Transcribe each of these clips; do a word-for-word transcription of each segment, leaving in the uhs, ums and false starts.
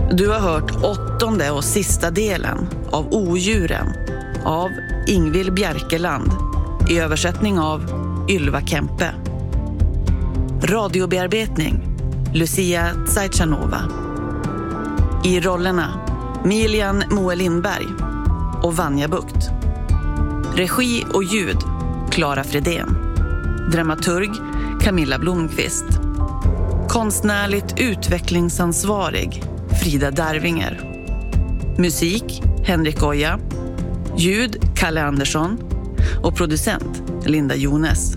Du har hört åttonde och sista delen av Odjuren av Ingvild Bjerkeland i översättning av Ylva Kempe. Radiobearbetning Lucia Tsajchanova. I rollerna Milian Moe Lindberg och Vanja Bukt. Regi och ljud Clara Fredén. Dramaturg Camilla Blomqvist. Konstnärligt utvecklingsansvarig Frida Darvinger. Musik Henrik Oja. Ljud Kalle Andersson. Och producent Linda Jones.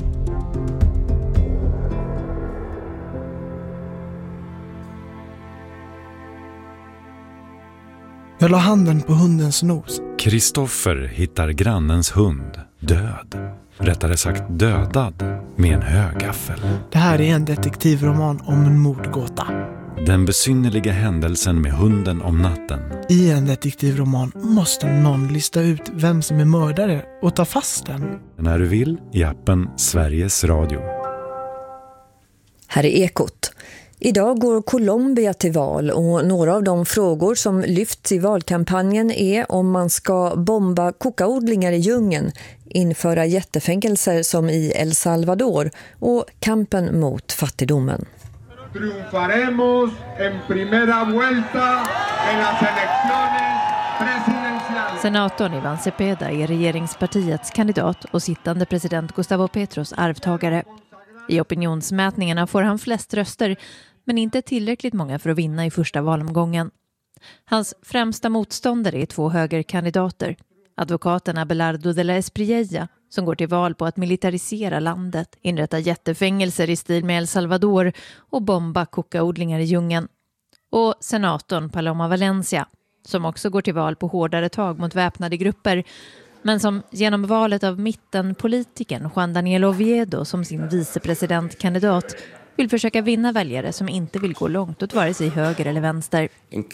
Jag la handen på hundens nos. Kristoffer hittar grannens hund död. Rättare sagt dödad med en högaffel. Det här är en detektivroman om en mordgåta. Den besynnerliga händelsen med hunden om natten. I en detektivroman måste någon lista ut vem som är mördare och ta fast den. När du vill i appen Sveriges Radio. Här är Ekot. Idag går Colombia till val och några av de frågor som lyfts i valkampanjen är om man ska bomba kokaodlingar i djungeln, införa jättefängelser som i El Salvador och kampen mot fattigdomen. Triunfaremos en primera vuelta en las elecciones presidenciales. Senatorn Ivan Cepeda är regeringspartiets kandidat och sittande president Gustavo Petros arvtagare. I opinionsmätningarna får han flest röster, men inte tillräckligt många för att vinna i första valomgången. Hans främsta motståndare är två högerkandidater. Advokaten Abelardo de la Espriella, som går till val på att militarisera landet, inrätta jättefängelser i stil med El Salvador och bomba kokaodlingar i djungeln. Och senatorn Paloma Valencia, som också går till val på hårdare tag mot väpnade grupper, men som genom valet av mittenpolitiken Juan Daniel Oviedo som sin vicepresidentkandidat vill försöka vinna väljare som inte vill gå långt åt vare sig höger eller vänster.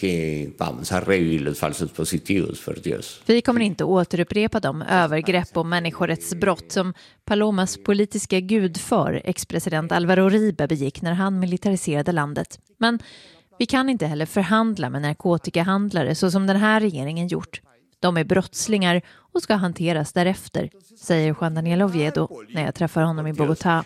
Vi kommer inte återupprepa de övergrepp och människorättsbrott som Palomas politiska gudfar, ex-president Alvaro Uribe, begick när han militariserade landet. Men vi kan inte heller förhandla med narkotikahandlare så som den här regeringen gjort. De är brottslingar och ska hanteras därefter, säger Juan Daniel Oviedo när jag träffar honom i Bogotá.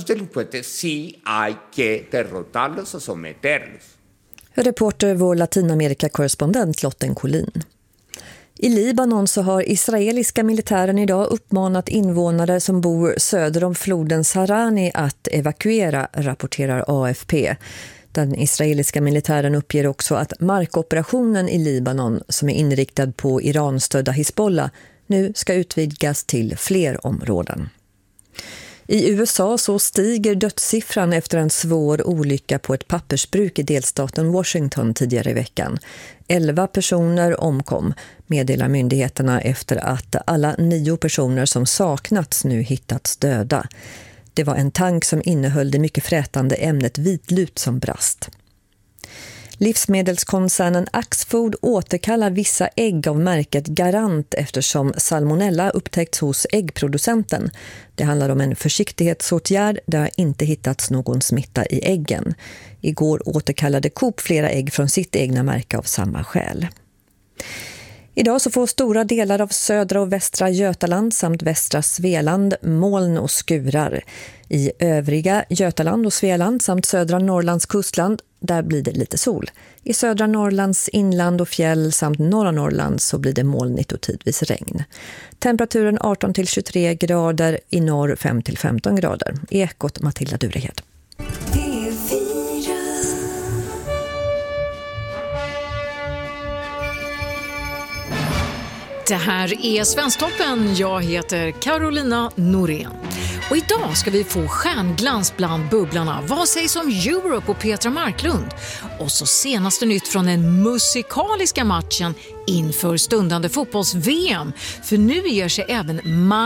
Reporter vår Latinamerika-korrespondent Lotten Collin. I Libanon så har israeliska militären idag uppmanat invånare som bor söder om floden Sarani att evakuera, rapporterar A F P. Den israeliska militären uppger också att markoperationen i Libanon, som är inriktad på Iran-stödda Hizbollah, nu ska utvidgas till fler områden. I U S A så stiger dödssiffran efter en svår olycka på ett pappersbruk i delstaten Washington tidigare i veckan. Elva personer omkom, meddelar myndigheterna, efter att alla nio personer som saknats nu hittats döda. Det var en tank som innehöll det mycket frätande ämnet vitlut som brast. Livsmedelskoncernen Axfood återkallar vissa ägg av märket Garant eftersom salmonella upptäckts hos äggproducenten. Det handlar om en försiktighetsåtgärd där det inte hittats någon smitta i äggen. Igår återkallade Coop flera ägg från sitt egna märke av samma skäl. Idag så får stora delar av södra och västra Götaland samt västra Svealand moln och skurar. I övriga Götaland och Svealand samt södra Norrlands kustland, där blir det lite sol. I södra Norrlands inland och fjäll samt norra Norrland så blir det molnigt och tidvis regn. Temperaturen arton till tjugotre grader, i norr fem till femton grader. Ekot Matilda Durehed. Det här är Svensktoppen. Jag heter Carolina Norén. Och idag ska vi få stjärnglans bland bubblarna. Vad sägs om Europe och Petra Marklund? Och så senaste nytt från den musikaliska matchen inför stundande fotbolls-V M. För nu ger sig även man